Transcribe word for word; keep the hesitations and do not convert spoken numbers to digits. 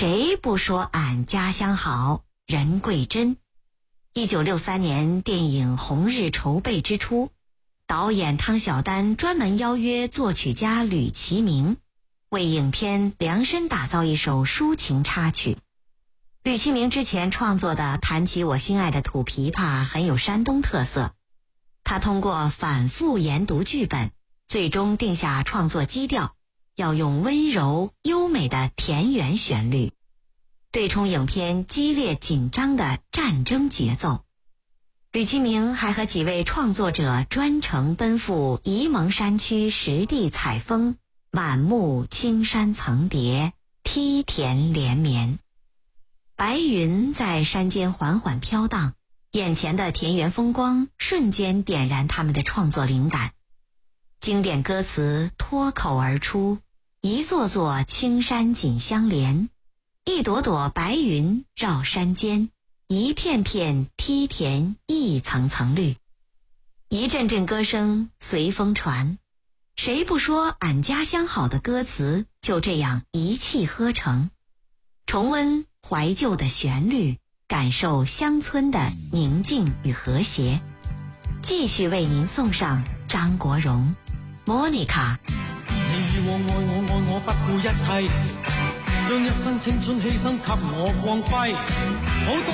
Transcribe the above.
谁不说俺家乡好，人贵真。一九六三年电影《红日》筹备之初，导演汤晓丹专门邀约作曲家吕其明，为影片量身打造一首抒情插曲。吕其明之前创作的《弹起我心爱的土琵琶》很有山东特色，他通过反复研读剧本，最终定下创作基调，要用温柔优美的田园旋律，对冲影片激烈紧张的战争节奏。吕其明还和几位创作者专程奔赴沂蒙山区实地采风，满目青山层叠，梯田连绵。白云在山间缓缓飘荡，眼前的田园风光瞬间点燃他们的创作灵感。经典歌词脱口而出，一座座青山紧相连，一朵朵白云绕山间，一片片梯田一层层绿，一阵阵歌声随风传。谁不说俺家乡好的歌词就这样一气呵成。重温怀旧的旋律，感受乡村的宁静与和谐。继续为您送上张国荣 Monica。 你以往愛我愛我不顧一切，將一生青春犧牲給我光輝，好多